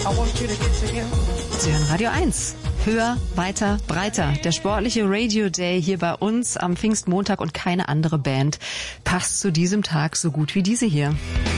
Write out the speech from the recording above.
Sie hören Radio 1. Höher, weiter, breiter. Der sportliche Radio Day hier bei uns am Pfingstmontag und keine andere Band passt zu diesem Tag so gut wie diese hier.